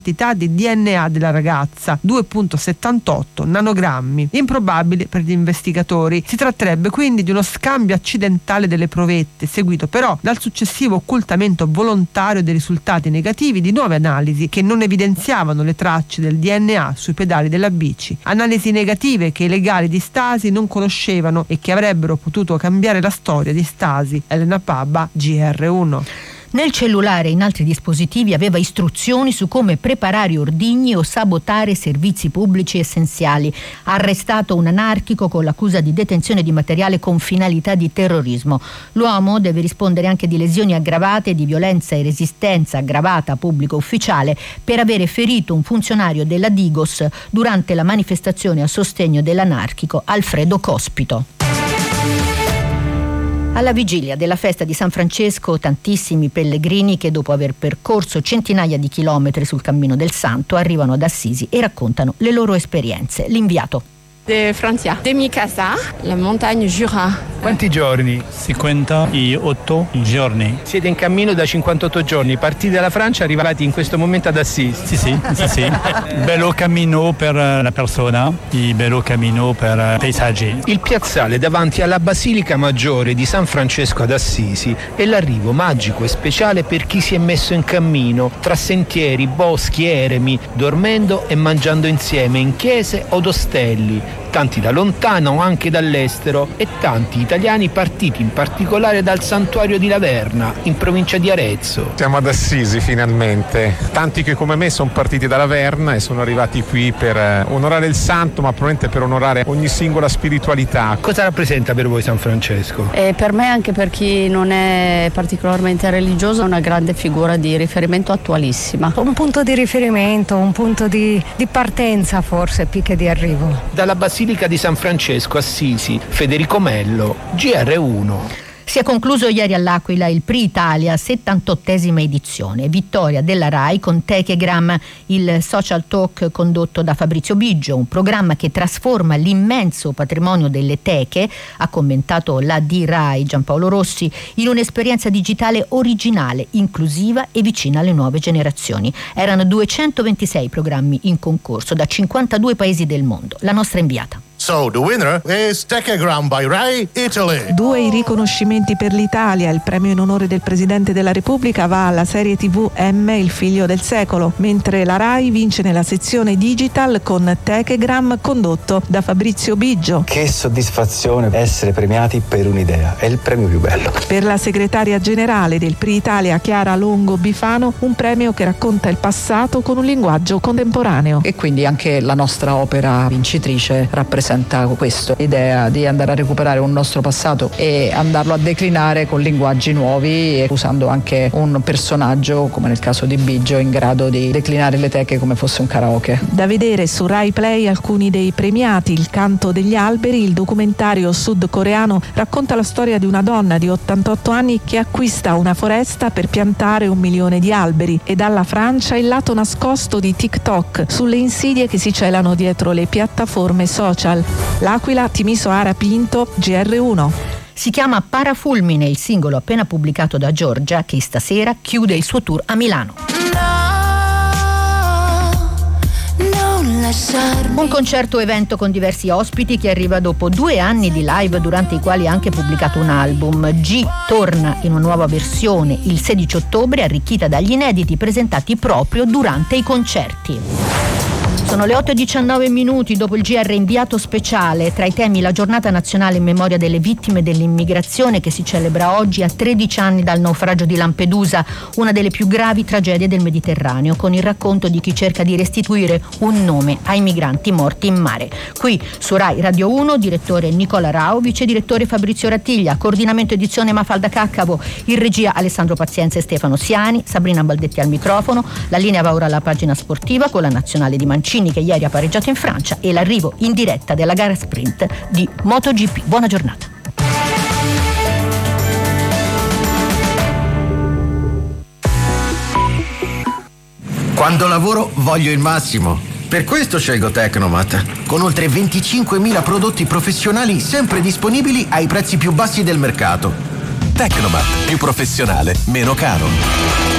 di DNA della ragazza, 2,78 nanogrammi, improbabile per gli investigatori. Si tratterebbe quindi di uno scambio accidentale delle provette, seguito però dal successivo occultamento volontario dei risultati negativi di nuove analisi che non evidenziavano le tracce del DNA sui pedali della bici. Analisi negative che i legali di Stasi non conoscevano e che avrebbero potuto cambiare la storia di Stasi. Elena Pabba, GR1. Nel cellulare e in altri dispositivi aveva istruzioni su come preparare ordigni o sabotare servizi pubblici essenziali. Arrestato un anarchico con l'accusa di detenzione di materiale con finalità di terrorismo. L'uomo deve rispondere anche di lesioni aggravate, di violenza e resistenza aggravata a pubblico ufficiale per avere ferito un funzionario della Digos durante la manifestazione a sostegno dell'anarchico Alfredo Cospito. Alla vigilia della festa di San Francesco, tantissimi pellegrini che dopo aver percorso centinaia di chilometri sul cammino del Santo arrivano ad Assisi e raccontano le loro esperienze. L'inviato. De Francia, de mi casa, la montagna Jura. Quanti giorni? 58 giorni. Siete in cammino da 58 giorni, partiti dalla Francia, arrivati in questo momento ad Assisi. Sì. Bello cammino per la persona e bello cammino per i paesaggi. Il piazzale davanti alla Basilica Maggiore di San Francesco ad Assisi è l'arrivo magico e speciale per chi si è messo in cammino tra sentieri, boschi, eremi, dormendo e mangiando insieme in chiese od ostelli. Tanti da lontano, anche dall'estero, e tanti italiani partiti in particolare dal santuario di Laverna, in provincia di Arezzo. Siamo ad Assisi finalmente, tanti che come me sono partiti da Laverna e sono arrivati qui per onorare il santo, ma probabilmente per onorare ogni singola spiritualità. Cosa rappresenta per voi San Francesco? Per me, anche per chi non è particolarmente religioso, è una grande figura di riferimento attualissima. Un punto di riferimento, un punto di partenza forse più che di arrivo. Dalla Basilica di San Francesco Assisi, Federico Mello, GR1. Si è concluso ieri all'Aquila il Prix Italia, 78esima edizione. Vittoria della RAI con Techegram, il social talk condotto da Fabrizio Biggio, un programma che trasforma l'immenso patrimonio delle teche, ha commentato l'AD RAI Giampaolo Rossi, in un'esperienza digitale originale, inclusiva e vicina alle nuove generazioni. Erano 226 programmi in concorso da 52 paesi del mondo. La nostra inviata. So the winner is Techegram by Rai Italy. 2 i riconoscimenti per l'Italia. Il premio in onore del Presidente della Repubblica va alla serie TV M, il figlio del secolo, mentre la Rai vince nella sezione digital con Techegram condotto da Fabrizio Biggio. Che soddisfazione essere premiati per un'idea, è il premio più bello. Per la segretaria generale del Prix Italia Chiara Longo Bifano, un premio che racconta il passato con un linguaggio contemporaneo. E quindi anche la nostra opera vincitrice rappresenta questo, l'idea di andare a recuperare un nostro passato e andarlo a declinare con linguaggi nuovi e usando anche un personaggio, come nel caso di Biggio, in grado di declinare le teche come fosse un karaoke. Da vedere su Rai Play alcuni dei premiati. Il canto degli alberi, il documentario sudcoreano, racconta la storia di una donna di 88 anni che acquista una foresta per piantare 1 milione di alberi, e dalla Francia il lato nascosto di TikTok sulle insidie che si celano dietro le piattaforme social. L'Aquila, Timisoara Pinto, GR1. Si chiama Parafulmine, il singolo appena pubblicato da Giorgia, che stasera chiude il suo tour a Milano. Un concerto evento con diversi ospiti che arriva dopo 2 anni di live durante i quali ha anche pubblicato un album. G torna in una nuova versione il 16 ottobre, arricchita dagli inediti presentati proprio durante i concerti. Sono le 8:19 dopo il GR inviato speciale. Tra i temi la giornata nazionale in memoria delle vittime dell'immigrazione, che si celebra oggi a 13 anni dal naufragio di Lampedusa, una delle più gravi tragedie del Mediterraneo, con il racconto di chi cerca di restituire un nome ai migranti morti in mare. Qui su Rai Radio 1, direttore Nicola Rao, vice direttore Fabrizio Rattiglia, coordinamento edizione Mafalda Caccavo, in regia Alessandro Pazienza e Stefano Siani, Sabrina Baldetti al microfono. La linea va ora alla pagina sportiva con la nazionale di Mancini, che ieri ha pareggiato in Francia, e l'arrivo in diretta della gara sprint di MotoGP. Buona giornata. Quando lavoro voglio il massimo. Per questo scelgo Tecnomat, con oltre 25.000 prodotti professionali sempre disponibili ai prezzi più bassi del mercato. Tecnomat, più professionale, meno caro.